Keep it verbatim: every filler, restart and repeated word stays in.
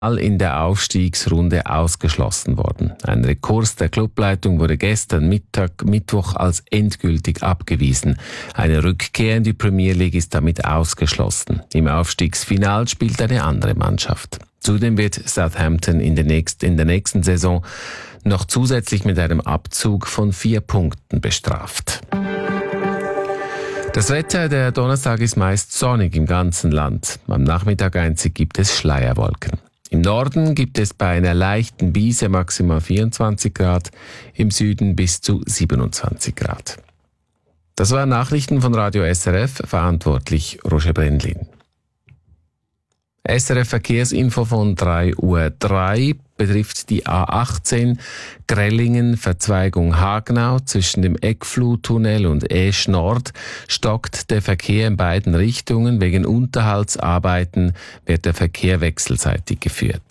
in der Aufstiegsrunde ausgeschlossen worden. Ein Rekurs der Clubleitung wurde gestern Mittag, Mittwoch als endgültig abgewiesen. Eine Rückkehr in die Premier League ist damit ausgeschlossen. Im Aufstiegsfinal spielt eine andere Mannschaft. Zudem wird Southampton in der, nächst, in der nächsten Saison noch zusätzlich mit einem Abzug von vier Punkten bestraft. Das Wetter der Donnerstag ist meist sonnig im ganzen Land. Am Nachmittag einzig gibt es Schleierwolken. Im Norden gibt es bei einer leichten Brise maximal vierundzwanzig Grad, im Süden bis zu siebenundzwanzig Grad. Das waren Nachrichten von Radio S R F, verantwortlich Roger Brendlin. S R F Verkehrsinfo von drei Uhr drei betrifft die A achtzehn Grellingen, Verzweigung Hagenau. Zwischen dem Eckfluhtunnel und Esch Nord stockt der Verkehr in beiden Richtungen. Wegen Unterhaltsarbeiten wird der Verkehr wechselseitig geführt.